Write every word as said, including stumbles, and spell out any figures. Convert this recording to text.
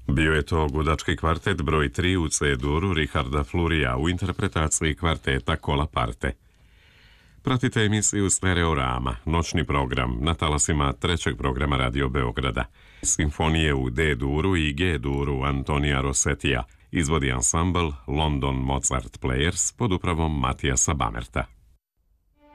Bio je to gudački kvartet broj tri u C-duru Richarda Flurija u interpretaciji kvarteta Kolaparte. Pratite emisiju Stereorama, noćni program na talasima trećeg programa Radio Beograda. Simfonije u D-duru i G-duru Antonija Rossetija izvodi ansambl London Mozart Players pod upravom Matijasa Bamerta.